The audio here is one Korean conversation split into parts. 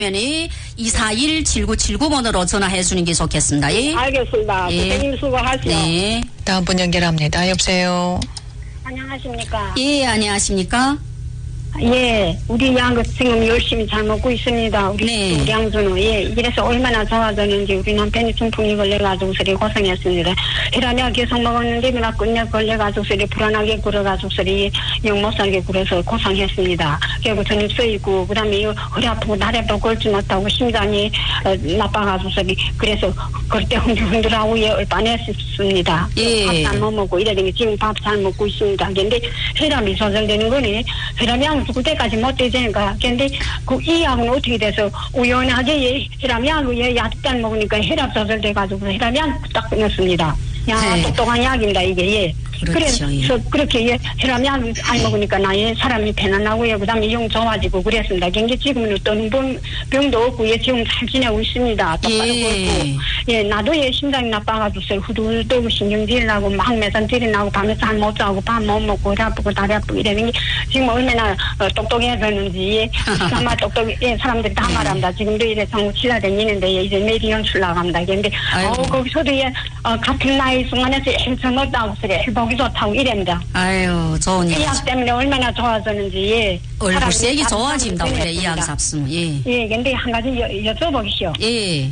면이 241-7979번으로 전화해 주는 게 좋겠습니다. 예. 알겠습니다. 예. 선생님 수고하시오. 네. 다음 분 연결합니다. 여보세요. 안녕하십니까. 예, 안녕하십니까? 예, 우리 양 지금 열심히 잘 먹고 있습니다. 우리 네. 우리 양준호. 예, 이래서 얼마나 좋아졌는지 우리 남편이 중풍이 걸려가지고 서리 고생했습니다. 혈압약 계속 먹었는데 내가 끝내 걸려가지고 서리 불안하게 굴어가지고 서리 영 못 살게 굴어서 고생했습니다. 결국 저는 쓰이고 그다음에 허리 아프고 다리 아프고 걸지 못하고 심장이 나빠가지고 서리 그래서 그때 흔들흔들하고 예, 얼빠냈습니다. 예. 밥 잘 못 먹고 이러더니 지금 밥 잘 먹고 있습니다. 근데 혈압이 조절되는 거니 혈압약 죽을 때까지 못 되니까. 근데 이 약은 어떻게 돼서 우연하게 혈압약을 약단 먹으니까 혈압 조절돼가지고 혈압약 딱 끊었습니다. 야, 네. 똑똑한 약입니다, 이게. 예. 그렇죠. 그래서 그렇게 혈압약 안 먹으니까 나의 사람이 편안하고요. 그 다음에 영 좋아지고 그랬습니다. 근데 지금은 어떤 병도 없고 지금 잘 지내고 있습니다. 똑바로 걸고. 예, 나도 심장이 나빠가지고 후들 떠고 신경질 나고 막 매산질이 나고 밤에 잠 못 자고 밥 못 먹고 허리 아프고 다리 아프고 이러는 게 지금 얼마나 똑똑해졌는지 아마 똑똑해 사람들이 다 말합니다. 지금도 이래 정부 치료 다니는데 이제 매일 연출 나갑니다. 근데 거기서도 같은 나이 순간에서 일정 없다고 그래. 보기 좋다고 이랍니다. 아유, 좋은 이 일. 약 때문에 얼마나 좋아졌는지. 예. 얼굴 색이 사람이 좋아집니다. 원래 이 약 변했습니다. 잡수면. 예. 예, 근데 한 가지 여쭤보시오. 예.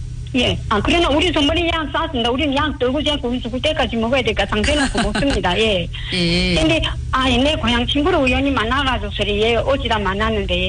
예. 그러나 우리 선물이 약 쌌습니다. 우리는 약 떨고 재고 죽을 때까지 먹어야 되니까 상대놓고 먹습니다. 예. 예. 근데, 내 고향 친구를 우연히 만나가지고, 어찌다 만났는데,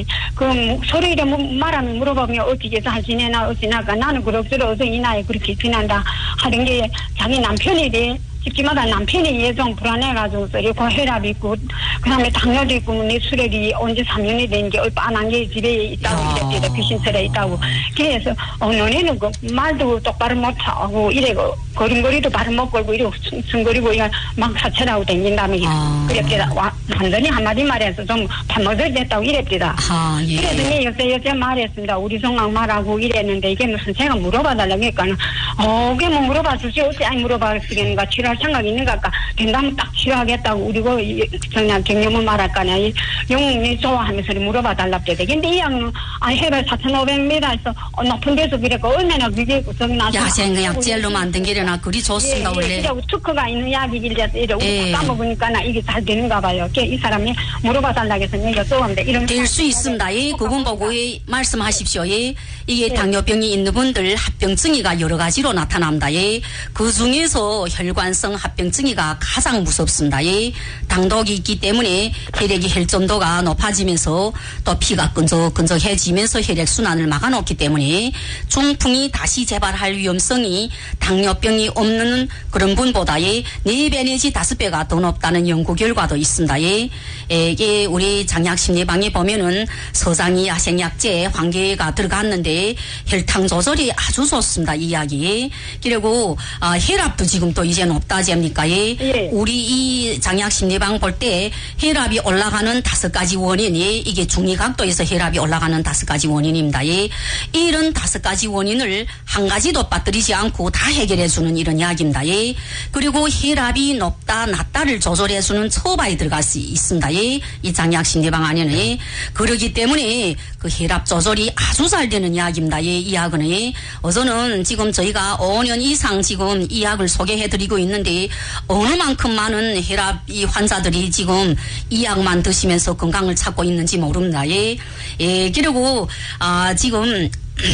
서로 이래 말하면 물어보면 어떻게 잘 지내나, 어찌나가 나는 그럭저럭 어서 이 나이에 그렇게 지낸다 하는 게 자기 남편에 대해 집집마다 남편이 예전 불안해가지고 그 혈압이 있고 그다음에 당뇨도 있고 내 수력이 언제 3년이 된 게 얼빠난 게 집에 있다고 이랬대 귀신설에 있다고. 그래서 너네는 말도 똑바로 못하고 이래고 걸음걸이도 바로 못 걸고 이러고 숨거리고 막 사찰하고 다닌다며 그랬대다. 완전히 한마디 말해서 좀 반모절 됐다고 이랬대다. 예. 그래서 여세 말했습니다. 우리 성악 말하고 이랬는데 이게 무슨 제가 물어봐달라고 했니까 그게 뭐 물어봐 주지 어째 아니 물어봐 쓰겠는가 치료할 생각이 있는가 아까 된다면 딱 치료하겠다고 우리고 그냥 갱년을 말할까냐 영웅이 좋아하면서 물어봐달랍대. 근데 이 약은 해발 4,500m에서 높은 데서 그랬고 얼마나 그게 저기 나서 야생약젤로 만든 게나 그리 좋습니다. 원래. 이라고 특허가 있는 약이길래 이래 까먹으니까 이게 잘 되는가 봐요. 이 사람이 물어봐달라고 해서 여쭤봤는데 이런 될 수 있습니다. 예, 그분 보고 말씀하십시오. 예, 이게 당뇨병이 있는 분들 합병증이가 여러 가지로 나타납니다. 예, 그 중에서 혈관성 합병증이가 가장 무섭습니다. 예, 당독이 있기 때문에 혈액의 혈전도가 높아지면서 또 피가 끈적끈적해지면서 혈액 순환을 막아놓기 때문에 중풍이 다시 재발할 위험성이 당뇨병이 없는 그런 분보다 4배 내지 5배가 더 높다는 연구 결과도 있습니다. 예, 이게 우리 장약심리방에 보면은 서장이 야생약제 환계가 들어갔는데 혈당 조절이 아주 좋습니다. 이 약이. 그리고 혈압도 지금 또 이제 높다지 합니까? 예. 우리 이 장약심리방 볼 때 혈압이 올라가는 5가지 원인이 이게 중리각도에서 혈압이 올라가는 5가지 원인입니다. 예. 이런 5가지 원인을 한 가지도 빠뜨리지 않고 다 해결해 주는 이런 약입니다. 예. 그리고 혈압이 높다 낮다를 조절해 주는 처방이 들어갈 수 있습니다. 예. 이 장약심리방 안에는. 예. 그러기 때문에 그 혈압 조절이 아주 잘 되는 약입니다. 예. 이 약은. 예. 우선은 지금 저희가 5년 이상 지금 이 약을 소개해 드리고 있는데 어느 만큼 많은 혈압 이 환자들이 지금 이 약만 드시면서 건강을 찾고 있는지 모릅니다. 예. 예. 그리고 지금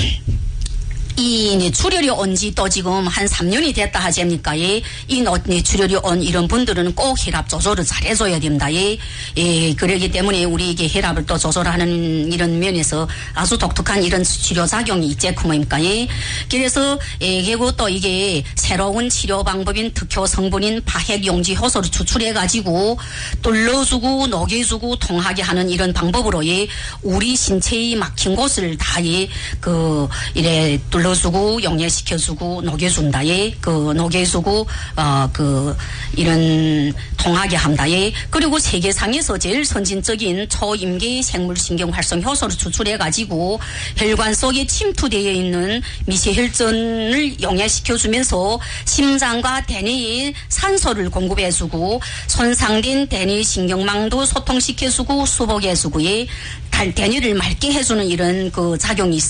이 뇌출혈이 온 지 또 지금 한 3년이 됐다 하지 않습니까? 예. 이 뇌출혈이 온 이런 분들은 꼭 혈압 조절을 잘 해줘야 됩니다. 예. 예. 그러기 때문에 우리 이게 혈압을 또 조절하는 이런 면에서 아주 독특한 이런 치료작용이 있지 뭡니까? 예. 그래서 그리고 또 이게 새로운 치료 방법인 특효 성분인 파핵용지 효소를 추출해가지고 뚫러주고 녹여주고 통하게 하는 이런 방법으로 예. 우리 신체의 막힌 곳을 다 이래 뚫러 길러주고 용해시켜주고 녹여준다. 예. 그 녹여주고 이런 통하게 한다. 예. 그리고 세계상에서 제일 선진적인 초임계 생물신경 활성 효소를 추출해가지고 혈관 속에 침투되어 있는 미세혈전을 용해시켜주면서 심장과 대뇌에 산소를 공급해주고 손상된 대뇌 신경망도 소통시켜주고 수복해주고 대뇌를 맑게 해주는 이런 그 작용이